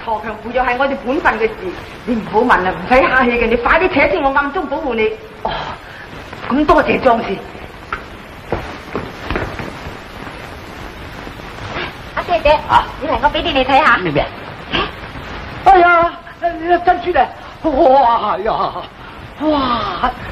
鋤強扶弱係我哋本分嘅事，你唔好問啦，唔使客氣嘅，你快啲扯先，我暗中保護你。哦，咁多謝壯士。 阿姐姐，你嚟我俾啲你睇下。 咩？哎呀，珍珠咧！哇呀！哇！